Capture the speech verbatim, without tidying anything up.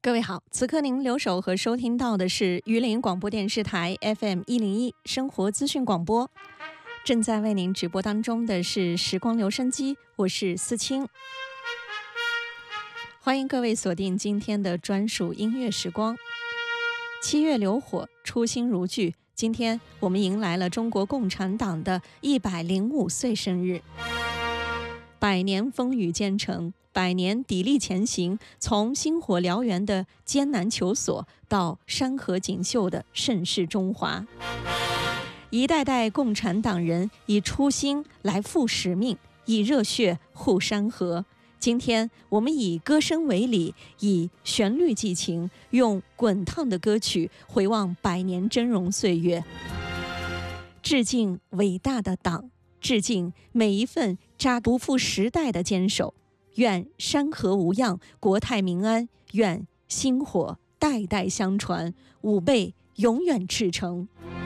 各位好，此刻您留守和收听到的是榆林广播电视台 F M 一零一生活资讯广播，正在为您直播当中的是时光留声机，我是思清，欢迎各位锁定今天的专属音乐时光。七月流火，初心如炬，今天我们迎来了中国共产党的一百零五岁生日。百年风雨兼程，百年砥砺前行，从星火燎原的艰难求索到山河锦绣的盛世中华，一代代共产党人以初心来赴使命，以热血护山河。今天我们以歌声为礼，以旋律寄情，用滚烫的歌曲回望百年峥嵘岁月，致敬伟大的党，致敬每一份扎不负时代的坚守。愿山河无恙，国泰民安，愿薪火代代相传，吾辈永远赤诚。